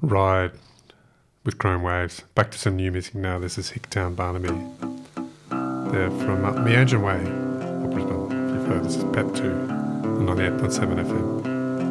ride with Chrome Waves. Back to some new music now. This is Hicktown Barnaby. They're from Meanjin Way, or Brisbane. If you've heard, this is PEP 2 on 98.7 FM.